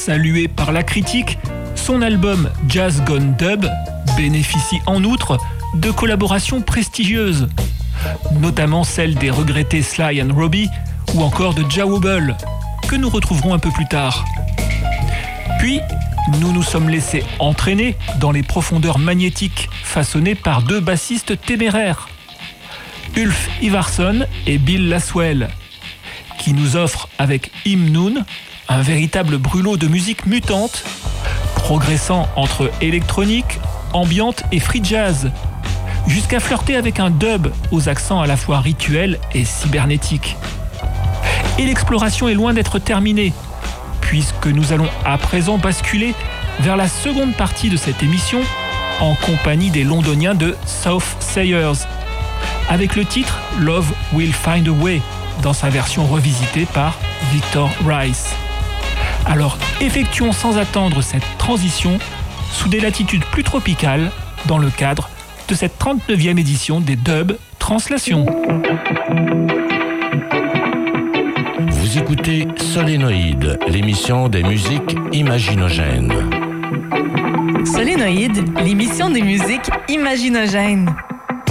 Salué par la critique, son album Jazz Gone Dub bénéficie en outre de collaborations prestigieuses, notamment celles des regrettés Sly and Robbie ou encore de Jah Wobble, que nous retrouverons un peu plus tard. Puis, nous nous sommes laissés entraîner dans les profondeurs magnétiques façonnées par deux bassistes téméraires, Ulf Ivarsson et Bill Laswell, qui nous offrent avec Hymnoon un véritable brûlot de musique mutante, progressant entre électronique, ambiante et free jazz, jusqu'à flirter avec un dub aux accents à la fois rituels et cybernétiques. Et l'exploration est loin d'être terminée, puisque nous allons à présent basculer vers la seconde partie de cette émission en compagnie des Londoniens de South Sayers, avec le titre Love Will Find a Way, dans sa version revisitée par Victor Rice. Alors effectuons sans attendre cette transition sous des latitudes plus tropicales dans le cadre de cette 39e édition des Dub Translations. Vous écoutez Solénoïde, l'émission des musiques imaginogènes. Solénoïde, l'émission des musiques imaginogènes.